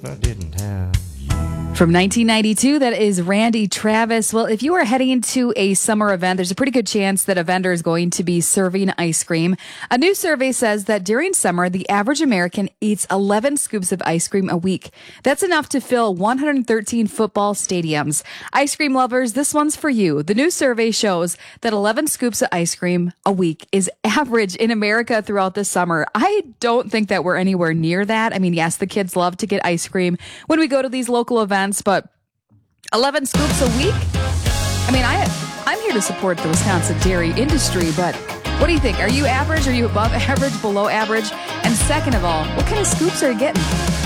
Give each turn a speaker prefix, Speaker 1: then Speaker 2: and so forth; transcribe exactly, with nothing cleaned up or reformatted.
Speaker 1: I didn't have you.
Speaker 2: From nineteen ninety-two, that is Randy Travis. Well, if you are heading into a summer event, there's a pretty good chance that a vendor is going to be serving ice cream. A new survey says that during summer, the average American eats eleven scoops of ice cream a week. That's enough to fill one hundred thirteen football stadiums. Ice cream lovers, this one's for you. The new survey shows that eleven scoops of ice cream a week is average in America throughout the summer. I don't think that we're anywhere near that. I mean, yes, the kids love to get ice cream when we go to these local events, but eleven scoops a week? I mean, I, I'm here to support the Wisconsin dairy industry, but what do you think? Are you average? Are you above average, below average? And second of all, what kind of scoops are you getting?